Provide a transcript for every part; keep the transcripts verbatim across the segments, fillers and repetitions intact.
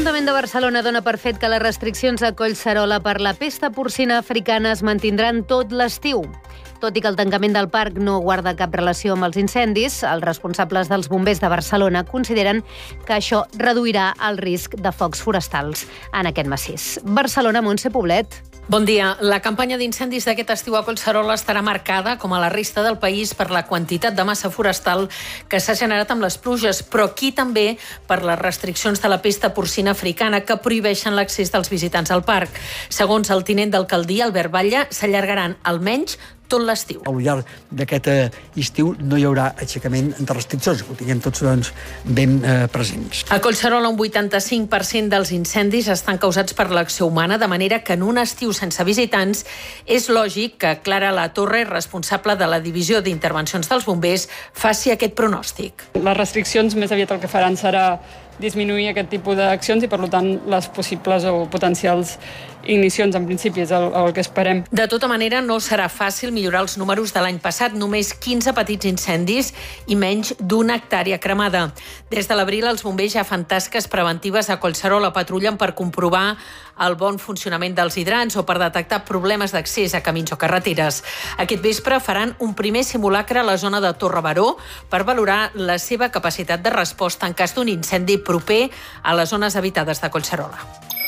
L'Ajuntament de Barcelona dona per fet que les restriccions a Collserola per la pesta porcina africana es mantindran tot l'estiu. Tot i que el tancament del parc no guarda cap relació amb els incendis, els responsables dels bombers de Barcelona consideren que això reduirà el risc de focs forestals en aquest massís. Barcelona, Montse Poblet. Bon dia. La campanya d'incendis d'aquest estiu a Collserola estarà marcada, com a la resta del país, per la quantitat de massa forestal que s'ha generat amb les pluges, però aquí també per les restriccions de la pesta porcina africana que prohibeixen l'accés dels visitants al parc. Segons el tinent d'alcaldia, Albert Batlle, s'allargaran almenys tot l'estiu. Al llarg d'aquest estiu no hi haurà aixecament de restriccions, ho tinguem tots doncs, ben eh, presents. A Collserola un vuitanta-cinc per cent dels incendis estan causats per l'acció humana, de manera que en un estiu sense visitants és lògic que Clara La Torre, responsable de la divisió d'intervencions dels bombers, faci aquest pronòstic. Les restriccions més aviat el que faran serà disminuir aquest tipus d'accions i, per tant, les possibles o potencials ignicions, en principi, és el, el que esperem. De tota manera, no serà fàcil millorar els números de l'any passat. Només quinze petits incendis i menys d'una hectàrea cremada. Des de l'abril, els bombers ja fan tasques preventives a Collserola, patrullen per comprovar el bon funcionament dels hidrants o per detectar problemes d'accés a camins o carreteres. Aquest vespre faran un primer simulacre a la zona de Torre Baró per valorar la seva capacitat de resposta en cas d'un incendi proper a les zones habitades de Collserola.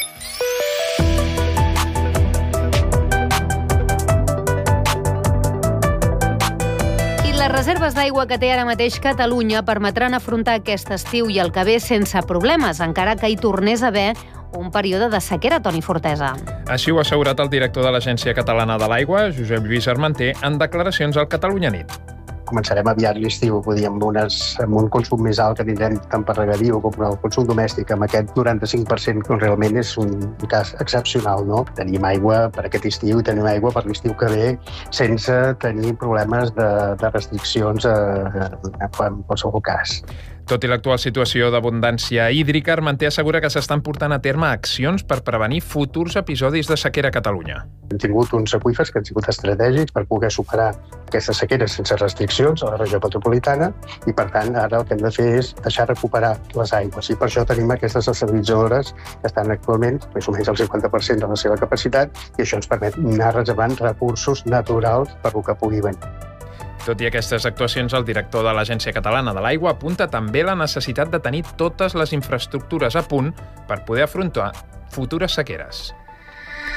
Les reserves d'aigua que té ara mateix Catalunya permetran afrontar aquest estiu i el que ve sense problemes, encara que hi tornés a haver un període de sequera, Toni Fortesa. Així ho ha assegurat el director de l'Agència Catalana de l'Aigua, Josep Lluís Armenter, en declaracions al Catalunya Nit. Començarem aviat l'estiu, vull dir, amb, unes, amb un consum més alt que tindrem tant per regadiu com el consum domèstic, amb aquest noranta-cinc per cent que realment és un cas excepcional, no? Tenim aigua per aquest estiu i tenim aigua per l'estiu que ve sense tenir problemes de, de restriccions eh, en qualsevol cas. Tot i l'actual situació d'abundància hídrica, Armenter assegura que s'estan portant a terme accions per prevenir futurs episodis de sequera a Catalunya. Hem tingut uns aqüífers que han sigut estratègics per poder superar aquestes sequeres sense restriccions a la regió metropolitana i, per tant, ara el que hem de fer és deixar recuperar les aigües. I per això tenim aquestes dessalinitzadores que estan actualment més o menys al cinquanta per cent de la seva capacitat i això ens permet anar reservant recursos naturals per lo que pugui venir. Tot i aquestes actuacions, el director de l'Agència Catalana de l'Aigua apunta també la necessitat de tenir totes les infraestructures a punt per poder afrontar futures sequeres.